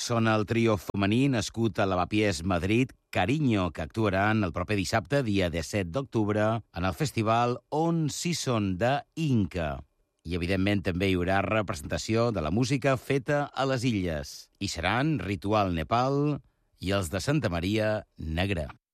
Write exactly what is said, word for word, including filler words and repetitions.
són el trio femení nascut a Lavapiés, Madrid, Cariño, que actuaran el proper dissabte, dia disset d'octubre, en el festival On Season de Inca. I, evidentment, també hi haurà representació de la música feta a les illes. I seran Ritual Nepal i els de Santa Maria Negra.